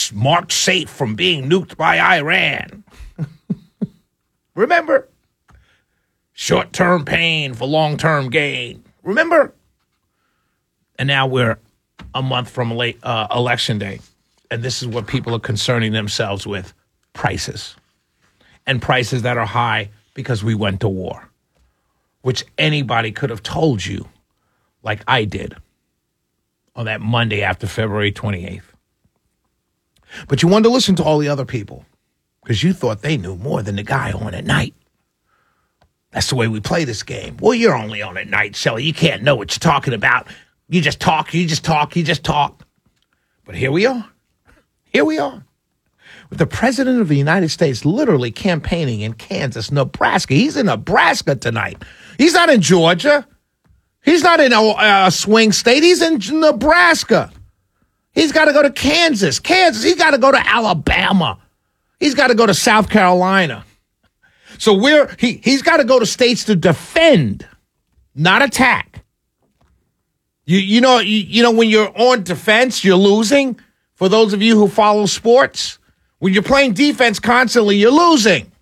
marked safe from being nuked by Iran. Remember? Short-term pain for long-term gain. Remember? And now we're a month from Election Day. And this is what people are concerning themselves with. Prices. And prices that are high because we went to war. Which anybody could have told you, like I did, on that Monday after February 28th. But you wanted to listen to all the other people because you thought they knew more than the guy on at night. That's the way we play this game. Well, you're only on at night, Shelley. You can't know what you're talking about. You just talk. But here we are. With the president of the United States literally campaigning in Kansas, Nebraska. He's in Nebraska tonight. He's not in Georgia. He's not in a swing state. He's in Nebraska. He's got to go to Kansas. He's got to go to Alabama. He's got to go to South Carolina. So he's got to go to states to defend, not attack. You know when you're on defense, you're losing. For those of you who follow sports, when you're playing defense constantly, you're losing.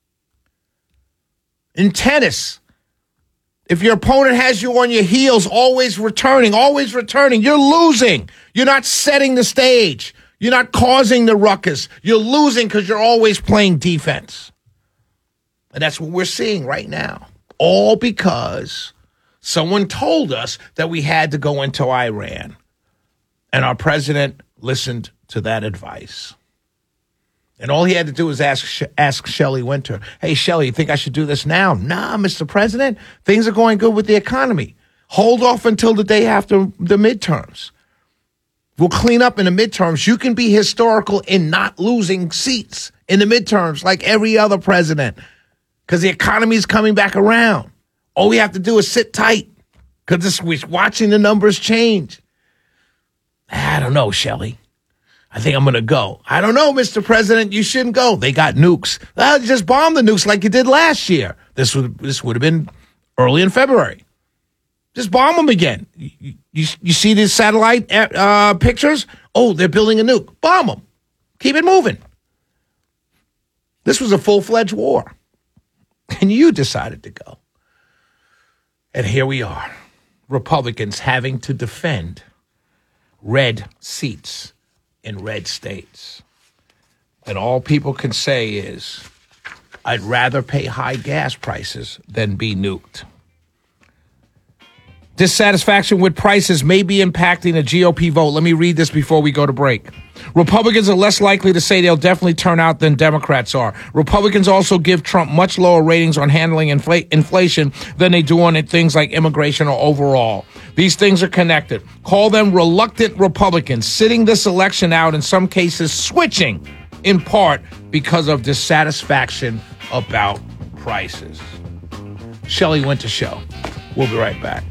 In tennis, if your opponent has you on your heels, always returning, you're losing. You're not setting the stage. You're not causing the ruckus. You're losing because you're always playing defense. And that's what we're seeing right now. All because someone told us that we had to go into Iran. And our president listened to that advice. And all he had to do was ask Shelley Winter, hey, Shelley, you think I should do this now? Nah, Mr. President, things are going good with the economy. Hold off until the day after the midterms. We'll clean up in the midterms. You can be historical in not losing seats in the midterms like every other president because the economy is coming back around. All we have to do is sit tight because we're watching the numbers change. I don't know, Shelley. I think I'm going to go. I don't know, Mr. President. You shouldn't go. They got nukes. Well, just bomb the nukes like you did last year. This would have been early in February. Just bomb them again. You see these satellite pictures? Oh, they're building a nuke. Bomb them. Keep it moving. This was a full-fledged war. And you decided to go. And here we are. Republicans having to defend red seats in red states. And all people can say is, I'd rather pay high gas prices than be nuked. Dissatisfaction with prices may be impacting a GOP vote. Let me read this before we go to break. Republicans are less likely to say they'll definitely turn out than Democrats are. Republicans also give Trump much lower ratings on handling inflation than they do on things like immigration or overall. These things are connected. Call them reluctant Republicans, sitting this election out, in some cases switching, in part because of dissatisfaction about prices. Shelley Winter Show. We'll be right back.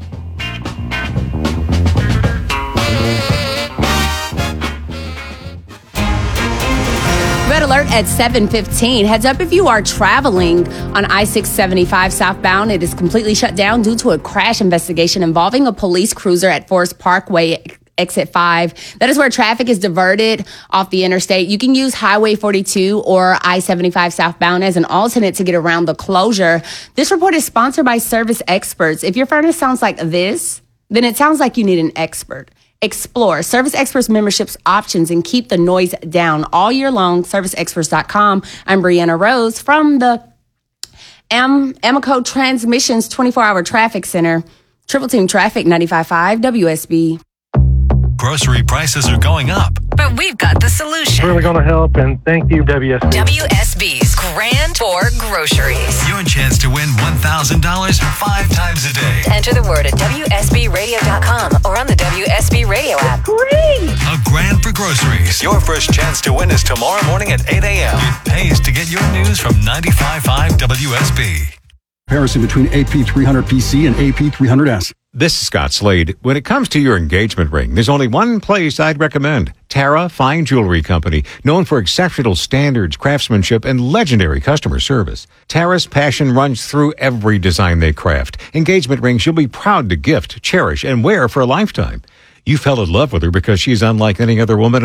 Red alert at 7:15. Heads up if you are traveling on I-675 southbound. It is completely shut down due to a crash investigation involving a police cruiser at Forest Parkway, exit 5. That is where traffic is diverted off the interstate. You can use Highway 42 or I-75 southbound as an alternate to get around the closure. This report is sponsored by Service Experts. If your furnace sounds like this, then it sounds like you need an expert. Explore Service Experts memberships options and keep the noise down all year long. ServiceExperts.com. I'm Brianna Rose from the Amoco Transmissions 24-hour traffic center. Triple Team Traffic 95.5 WSB. Grocery prices are going up, but we've got the solution. Really going to help, and thank you, WSB. WSB's Grand for Groceries. Your chance to win $1,000 5 times a day. Enter the word at WSBRadio.com or on the WSB Radio app. Great! A Grand for Groceries. Your first chance to win is tomorrow morning at 8 a.m. It pays to get your news from 95.5 WSB. Comparison between AP300PC and AP300S. This is Scott Slade. When it comes to your engagement ring, there's only one place I'd recommend. Tara Fine Jewelry Company, known for exceptional standards, craftsmanship, and legendary customer service. Tara's passion runs through every design they craft. Engagement rings you'll be proud to gift, cherish, and wear for a lifetime. You fell in love with her because she's unlike any other woman